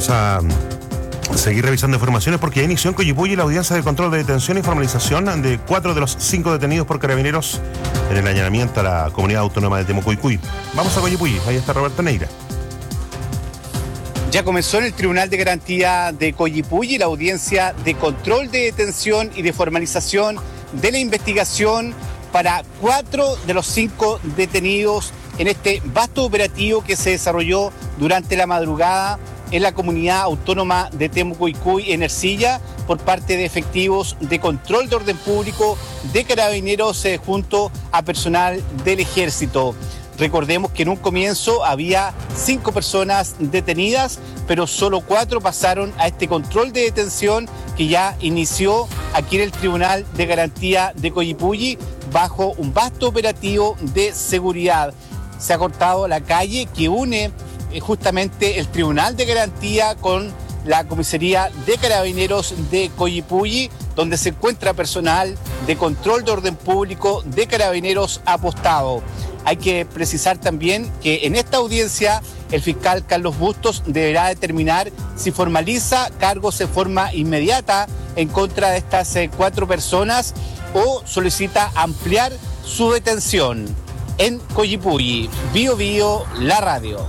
Vamos a seguir revisando informaciones porque ya inició en Coyipulli la audiencia de control de detención y formalización de 4 de los 5 detenidos por carabineros en el allanamiento a la comunidad autónoma de Temucuicui. Vamos a Coyipulli, ahí está Roberto Neira. Ya comenzó en el Tribunal de Garantía de Coyipulli la audiencia de control de detención y de formalización de la investigación para 4 de los 5 detenidos en este vasto operativo que se desarrolló durante la madrugada en la comunidad autónoma de Temucuicui, en Ercilla, por parte de efectivos de control de orden público, de carabineros junto a personal del ejército. Recordemos que en un comienzo había 5 personas detenidas, pero solo 4 pasaron a este control de detención que ya inició aquí en el Tribunal de Garantía de Coyipulli bajo un vasto operativo de seguridad. Se ha cortado la calle que une justamente el Tribunal de Garantía con la Comisaría de Carabineros de Coyipulli, donde se encuentra personal de control de orden público de Carabineros apostado. Hay que precisar también que en esta audiencia el fiscal Carlos Bustos deberá determinar si formaliza cargos en forma inmediata en contra de estas 4 personas o solicita ampliar su detención. En Coyipulli, Bio Bio, la radio.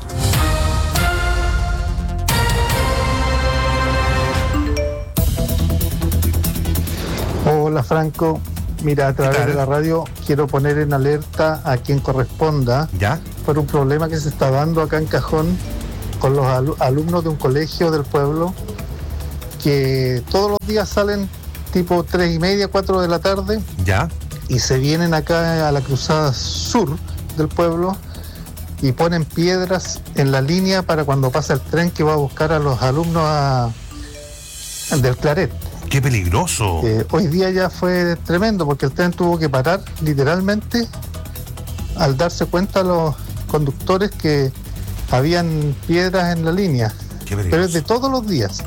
Hola Franco, mira, a través de la radio quiero poner en alerta a quien corresponda. ¿Ya? Por un problema que se está dando acá en Cajón con los alumnos de un colegio del pueblo que todos los días salen tipo 3:30, 4 de la tarde. ¿Ya? Y se vienen acá a la cruzada sur del pueblo y ponen piedras en la línea para cuando pasa el tren que va a buscar a los alumnos del Claret. ¡Qué peligroso! Hoy día ya fue tremendo porque el tren tuvo que parar literalmente al darse cuenta los conductores que habían piedras en la línea. ¡Qué peligroso! Pero es de todos los días.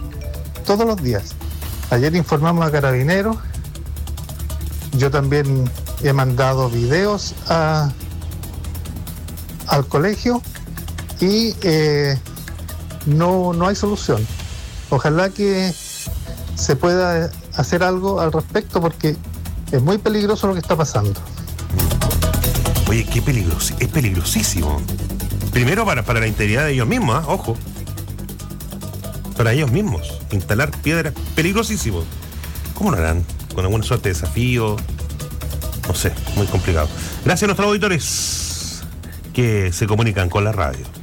Ayer informamos a Carabineros. Yo también he mandado videos al colegio y no hay solución. Ojalá que se pueda hacer algo al respecto porque es muy peligroso lo que está pasando. Oye, qué peligroso, es peligrosísimo. Primero para la integridad de ellos mismos, ¿eh? Ojo. Para ellos mismos, instalar piedras, peligrosísimo. ¿Cómo lo harán? ¿Con alguna suerte de desafío? No sé, muy complicado. Gracias a nuestros auditores que se comunican con la radio.